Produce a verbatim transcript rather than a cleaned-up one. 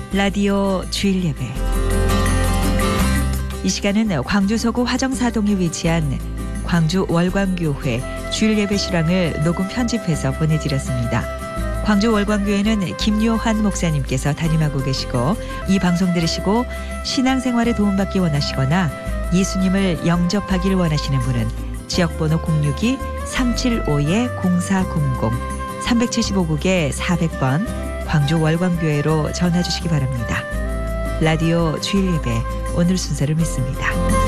라디오 주일 예배. 이 시간은 광주 서구 화정사동에 위치한 광주 월광교회 주일 예배 실황을 녹음 편집해서 보내드렸습니다. 광주 월광교회는 김요한 목사님께서 담임하고 계시고, 이 방송 들으시고 신앙생활에 도움받기 원하시거나 예수님을 영접하기를 원하시는 분은 지역번호 공육이 삼칠오 공사공공 삼칠오국에 사백 번 광주 월광교회로 전화 주시기 바랍니다. 라디오 주일 예배 오늘 순서를 믿습니다.